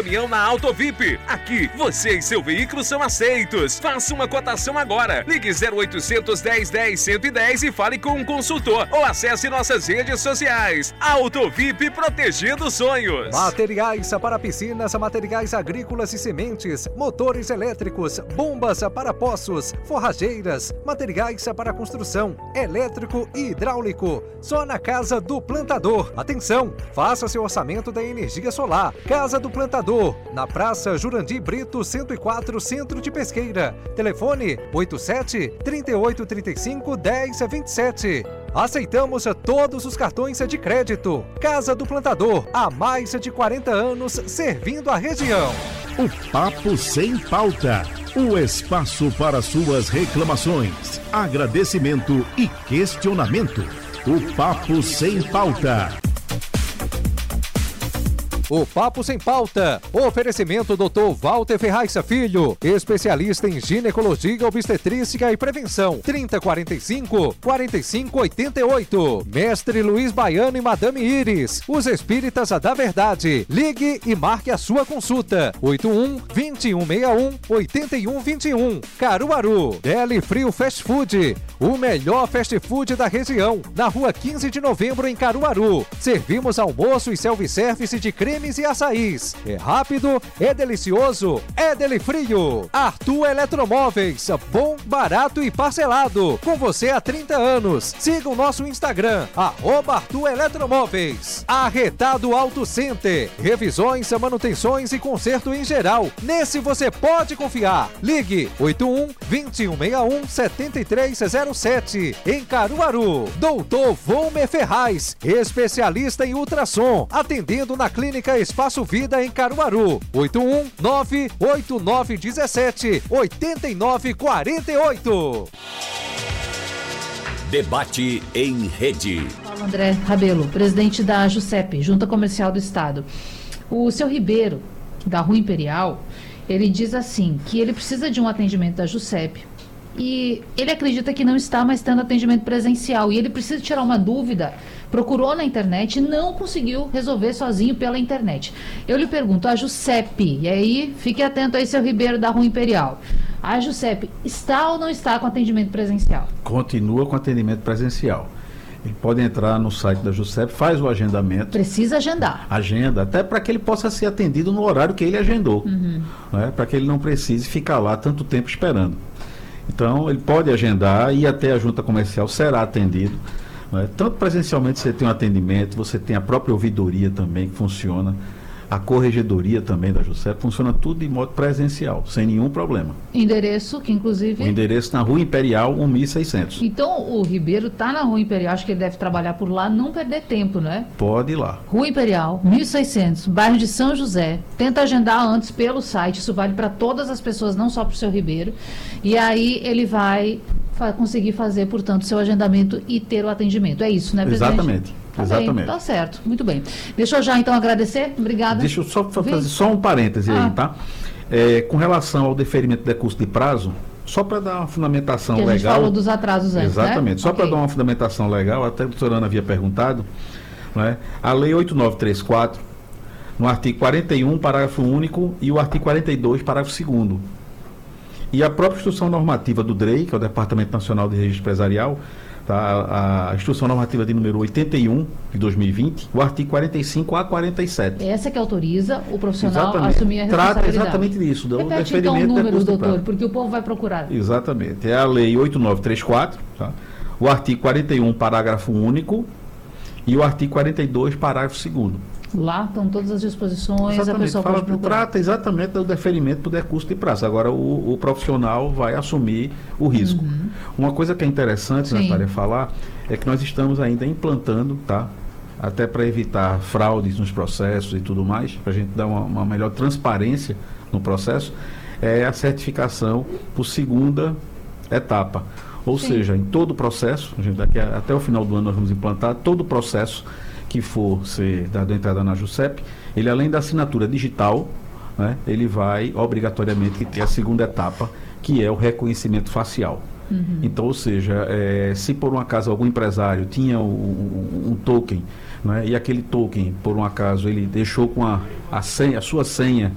opinião na Auto VIP. Aqui, você e seu veículo são aceitos. Faça uma cotação agora. Ligue 0800 1010 110 e fale com um consultor. Ou acesse nossas redes sociais. Auto VIP, protegendo sonhos. Materiais para piscinas, materiais agrícolas e sementes, motores elétricos, bombas para poços, forrageiras, materiais para construção, elétrico e hidráulico. Só na Casa do Plantador. Atenção, faça seu orçamento da energia solar. Casa do Plantador, na Praça Jurandir Brito 104, Centro de Pesqueira. Telefone 87-3835-1027. Aceitamos todos os cartões de crédito. Casa do Plantador, há mais de 40 anos servindo a região. O Papo Sem Pauta. O espaço para suas reclamações, agradecimento e questionamento. O Papo Sem Pauta. O Papo Sem Pauta. Oferecimento Dr. Walter Ferraz Filho, especialista em ginecologia, obstetrícia e prevenção. 3045-4588. Mestre Luiz Baiano e Madame Iris, os espíritas da verdade. Ligue e marque a sua consulta. 81-2161-8121. Caruaru. Deli Frio Fast Food, o melhor fast food da região. Na rua 15 de novembro, em Caruaru. Servimos almoço e self-service de creme e açaís. É rápido, é delicioso, é Deli Frio. Arthur Eletromóveis, bom, barato e parcelado. Com você há 30 anos. Siga o nosso Instagram, @Arthur Eletromóveis. Arretado Auto Center, revisões, manutenções e conserto em geral. Nesse você pode confiar. Ligue 81-2161-7307 em Caruaru. Doutor Volmer Ferraz, especialista em ultrassom, atendendo na Clínica Espaço Vida em Caruaru. 81-98917-8948. Debate em rede. Paulo André Rabelo, presidente da JUSEP, Junta Comercial do Estado. O seu Ribeiro, da Rua Imperial, ele diz assim, que ele precisa de um atendimento da JUSEP e ele acredita que não está mais tendo atendimento presencial e ele precisa tirar uma dúvida. Procurou na internet e não conseguiu resolver sozinho pela internet. Eu lhe pergunto, a JUSEP, e aí fique atento aí, seu Ribeiro da Rua Imperial, a JUSEP está ou não está com atendimento presencial? Continua com atendimento presencial. Ele pode entrar no site da JUSEP, faz o agendamento. Precisa agendar. Agenda, até para que ele possa ser atendido no horário que ele agendou. Né? Para que ele não precise ficar lá tanto tempo esperando. Então, ele pode agendar e até a junta comercial será atendido. Né? Tanto presencialmente você tem um atendimento, você tem a própria ouvidoria também que funciona, a corregedoria também da JUSEP, funciona tudo de modo presencial, sem nenhum problema. Endereço, que inclusive... O endereço na Rua Imperial, 1600. Então, o Ribeiro está na Rua Imperial, acho que ele deve trabalhar por lá, não perder tempo, né? Pode ir lá. Rua Imperial, 1600, bairro de São José. Tenta agendar antes pelo site, isso vale para todas as pessoas, não só para o seu Ribeiro. E aí ele vai conseguir fazer, portanto, seu agendamento e ter o atendimento. É isso, né, presidente? Exatamente. Tá Exatamente. bem, tá certo, muito bem. Deixa eu já então agradecer, obrigada. Deixa eu só fazer só um parêntese aí, tá? Com relação ao deferimento de curso de prazo, só para dar uma fundamentação legal. A gente falou dos atrasos antes, exatamente, né? Só para dar uma fundamentação legal, até a doutora Ana havia perguntado, né? A Lei 8934, no artigo 41, parágrafo único, e o artigo 42, parágrafo 2º. E a própria Instrução Normativa do DREI, que é o Departamento Nacional de Registro Empresarial, tá? A Instrução Normativa de número 81, de 2020, o artigo 45 a 47. Essa que autoriza o profissional a assumir a responsabilidade. Trata exatamente disso. Repete então o número, doutor, porque o povo vai procurar. Exatamente. É a Lei 8934, tá? O artigo 41, parágrafo único, e o artigo 42, parágrafo 2º. Lá estão todas as disposições, exatamente. A pessoa pode procurar. Trata exatamente do deferimento do decurso de prazo. Agora, o profissional vai assumir o risco. Uma coisa que é interessante, Natália, falar, é que nós estamos ainda implantando, tá? Até para evitar fraudes nos processos e tudo mais, para a gente dar uma melhor transparência no processo, é a certificação por segunda etapa. Ou seja, em todo o processo, a gente daqui até o final do ano nós vamos implantar todo o processo que for ser dado entrada na JUSEP, ele além da assinatura digital, né, ele vai obrigatoriamente ter a segunda etapa, que é o reconhecimento facial. Então, ou seja, se por um acaso algum empresário tinha um token, né, e aquele token, por um acaso, ele deixou com a sua senha